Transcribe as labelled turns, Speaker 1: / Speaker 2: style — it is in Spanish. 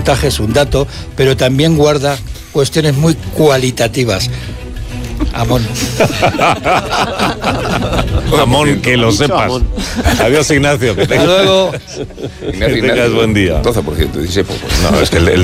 Speaker 1: porcentaje, es un dato, pero también guarda cuestiones muy cualitativas. Amón.
Speaker 2: Amón, que lo sepas.
Speaker 3: Amón.
Speaker 2: Adiós, Ignacio. Que
Speaker 1: Hasta luego.
Speaker 2: tengas buen día.
Speaker 4: 12%, 16%.
Speaker 2: No, es que el